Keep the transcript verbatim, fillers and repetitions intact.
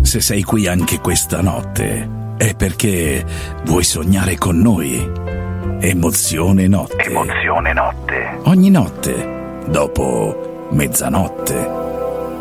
Se sei qui anche questa notte, è perché vuoi sognare con noi. Emozione notte. Emozione notte. Ogni notte, dopo mezzanotte.